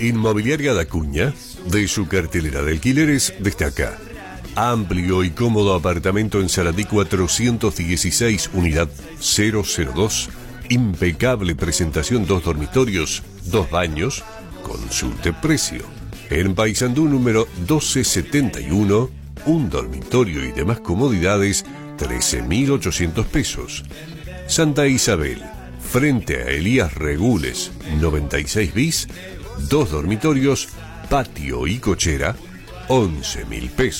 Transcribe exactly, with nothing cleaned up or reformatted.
Inmobiliaria Dacuña, de su cartelera de alquileres, destaca amplio y cómodo apartamento en Saladí cuatrocientos dieciséis, unidad cero cero dos. Impecable presentación, dos dormitorios, dos baños. Consulte precio. En Paysandú número doce setenta y uno, un dormitorio y demás comodidades, trece mil ochocientos pesos. Santa Isabel, frente a Elías Regules, noventa y seis bis, dos dormitorios, patio y cochera, once mil pesos.